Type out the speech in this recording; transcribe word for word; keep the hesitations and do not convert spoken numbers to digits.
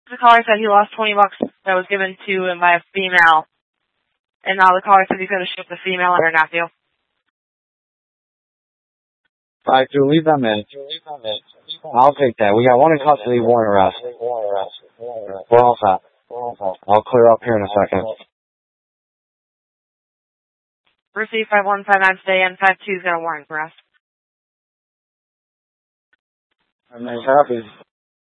The caller said he lost twenty bucks that was given to him by a female. And now the caller said he's going to ship the female and her nephew. Alright, dude, leave them in. I'll take that. We got one in custody, warrant arrest. We're all set. I'll clear up here in a second. Receive five one five nine today, and five two's got a warrant arrest. I'm nice happy.